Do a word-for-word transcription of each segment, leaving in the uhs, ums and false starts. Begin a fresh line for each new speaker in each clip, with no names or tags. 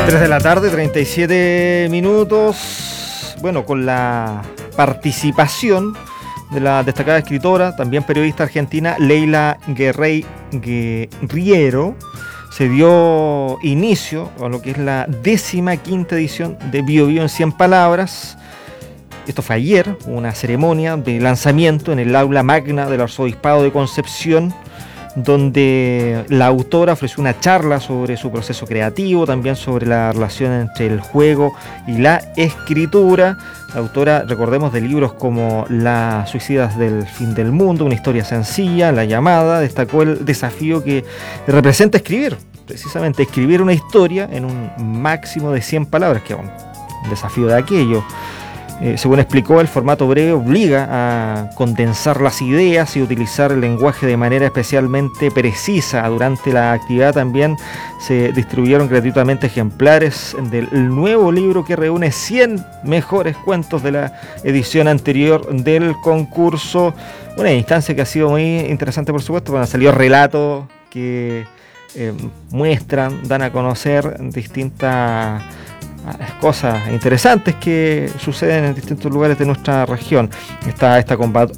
tres de la tarde, treinta y siete minutos. Bueno, con la participación de la destacada escritora, también periodista argentina, Leila Guerrey Guerriero, se dio inicio a lo que es la décima quinta edición de Bio Bio en cien palabras. Esto fue ayer, una ceremonia de lanzamiento en el aula magna del Arzobispado de Concepción, donde la autora ofreció una charla sobre su proceso creativo, también sobre la relación entre el juego y la escritura. La autora, recordemos, de libros como Las suicidas del fin del mundo, una historia sencilla, La llamada, destacó el desafío que representa escribir, precisamente escribir una historia en un máximo de cien palabras, que es un desafío de aquello. Eh, según explicó, el formato breve obliga a condensar las ideas y utilizar el lenguaje de manera especialmente precisa. Durante la actividad también se distribuyeron gratuitamente ejemplares del nuevo libro que reúne cien mejores cuentos de la edición anterior del concurso. Una instancia que ha sido muy interesante, por supuesto, cuando han salido relatos que eh, muestran, dan a conocer distintas cosas interesantes que suceden en distintos lugares de nuestra región. Está esta,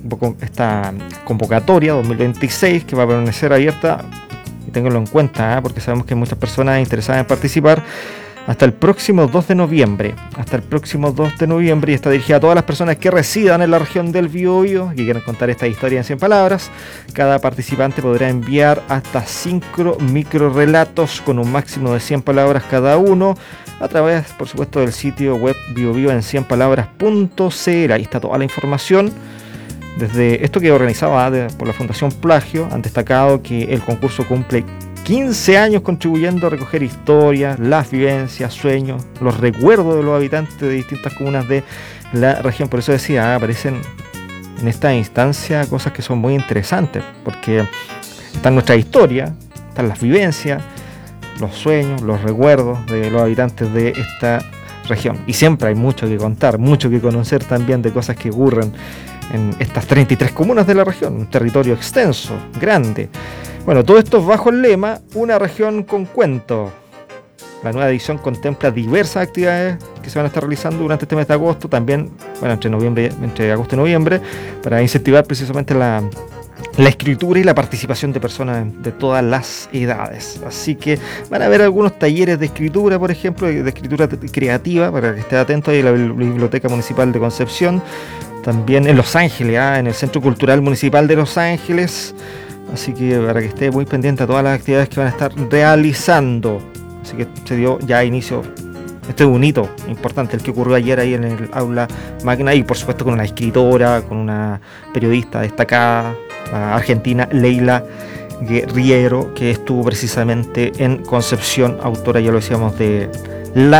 esta convocatoria dos mil veintiséis que va a permanecer abierta, y ténganlo en cuenta, ¿eh? porque sabemos que hay muchas personas interesadas en participar, hasta el próximo dos de noviembre. Hasta el próximo dos de noviembre, y está dirigida a todas las personas que residan en la región del Biobío y que quieran contar esta historia en cien palabras. Cada participante podrá enviar hasta cinco microrelatos con un máximo de cien palabras cada uno, a través, por supuesto, del sitio web biobío en cien palabras punto c l. Ahí está toda la información. Desde esto que organizaba por la Fundación Plagio, han destacado que el concurso cumple quince años contribuyendo a recoger historias, las vivencias, sueños, los recuerdos de los habitantes de distintas comunas de la región. Por eso decía, aparecen en esta instancia cosas que son muy interesantes, porque están nuestra historia, están las vivencias, los sueños, los recuerdos de los habitantes de esta región. Y siempre hay mucho que contar, mucho que conocer también de cosas que ocurren en estas treinta y tres comunas de la región, un territorio extenso, grande. Bueno, todo esto bajo el lema Una región con cuento. La nueva edición contempla diversas actividades que se van a estar realizando durante este mes de agosto, también, bueno, entre noviembre, entre agosto y noviembre, para incentivar precisamente la, la escritura y la participación de personas de todas las edades. Así que van a haber algunos talleres de escritura, por ejemplo, de escritura creativa, para que esté atento ahí en la Biblioteca Municipal de Concepción, también en Los Ángeles, ¿eh? en el Centro Cultural Municipal de Los Ángeles. Así que para que esté muy pendiente a todas las actividades que van a estar realizando. Así que se dio ya inicio. Este es un hito importante, el que ocurrió ayer ahí en el aula magna, y por supuesto con una escritora, con una periodista destacada, argentina, Leila Guerriero, que estuvo precisamente en Concepción, autora, ya lo decíamos, de La